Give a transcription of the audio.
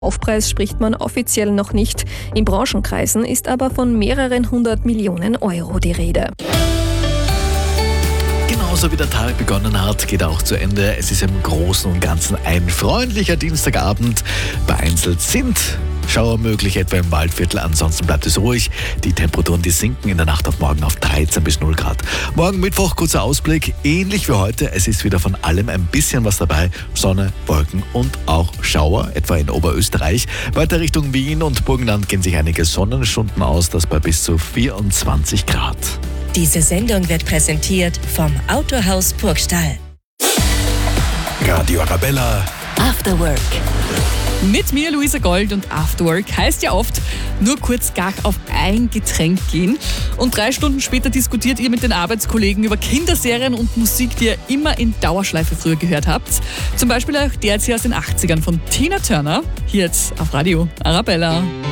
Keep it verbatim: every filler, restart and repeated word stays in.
Aufpreis spricht man offiziell noch nicht. In Branchenkreisen ist aber von mehreren hundert Millionen Euro die Rede. Genauso wie der Tag begonnen hat, geht er auch zu Ende. Es ist im Großen und Ganzen ein freundlicher Dienstagabend. Vereinzelt sind Schauer möglich, etwa im Waldviertel. Ansonsten bleibt es ruhig. Die Temperaturen, die sinken in der Nacht auf morgen auf dreizehn bis null Grad. Morgen Mittwoch, kurzer Ausblick. Ähnlich wie heute. Es ist wieder von allem ein bisschen was dabei. Sonne, Wolken und auch Schauer, etwa in Oberösterreich. Weiter Richtung Wien und Burgenland gehen sich einige Sonnenstunden aus. Das bei bis zu vierundzwanzig Grad. Diese Sendung wird präsentiert vom Autohaus Burgstall. Radio Arabella. After Work. Mit mir, Luisa Gold, und Afterwork heißt ja oft nur kurz gar auf ein Getränk gehen. Und drei Stunden später diskutiert ihr mit den Arbeitskollegen über Kinderserien und Musik, die ihr immer in Dauerschleife früher gehört habt. Zum Beispiel auch der jetzt hier aus den achtzigern von Tina Turner. Hier jetzt auf Radio Arabella.